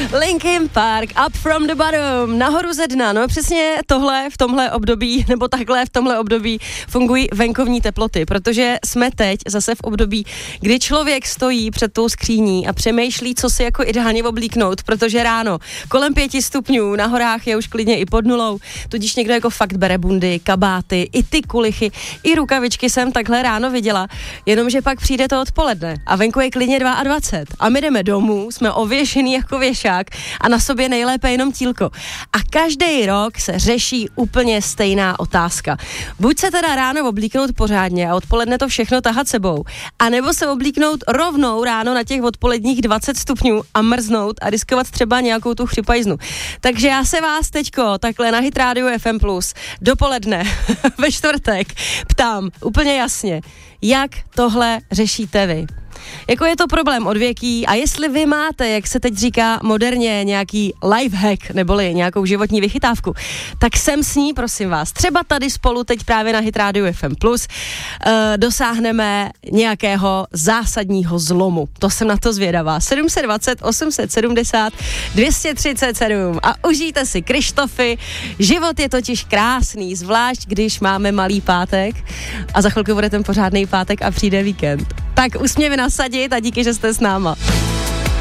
Linkin Park, Up from the Bottom, nahoru ze dna. No přesně tohle v tomhle období, nebo takhle v tomhle období fungují venkovní teploty, protože jsme teď zase v období, kdy člověk stojí před tou skříní a přemýšlí, co si jako ideálně oblíknout, protože ráno kolem 5 stupňů, na horách je už klidně i pod nulou, tudíž někdo jako fakt bere bundy, kabáty, i ty kulichy, i rukavičky jsem takhle ráno viděla, jenomže pak přijde to odpoledne a venku je klidně 22 a my jdeme domů, jsme ověšený jako věšák a na sobě nejlépe jenom tílko. A každý rok se řeší úplně stejná otázka. Buď se teda ráno oblíknout pořádně a odpoledne to všechno tahat sebou, anebo se oblíknout rovnou ráno na těch odpoledních 20 stupňů a mrznout a riskovat třeba nějakou tu chřipajznu. Takže já se vás teďko takhle na Hit Radio FM Plus dopoledne ve čtvrtek ptám úplně jasně, jak tohle řešíte vy? Jako je to problém odvěký a jestli vy máte, jak se teď říká moderně, nějaký lifehack neboli nějakou životní vychytávku, tak sem s ní, prosím vás. Třeba tady spolu teď právě na Hit Radio FM Plus dosáhneme nějakého zásadního zlomu. To jsem na to zvědavá. 720 870 237 a užijte si Krištofy. Život je totiž krásný, zvlášť když máme malý pátek a za chvilku bude ten pořádný pátek a přijde víkend. Tak usměvy nasadit a díky, že jste s náma.